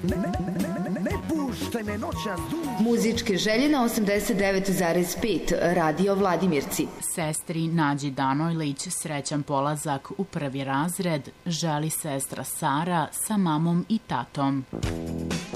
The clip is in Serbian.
Ne puštaj me noćas duž. Muzičke želje na 89,5 Radio Vladimirci. Sestri Nađi Danojlić srećan polazak u prvi razred želi sestra Sara sa mamom i tatom.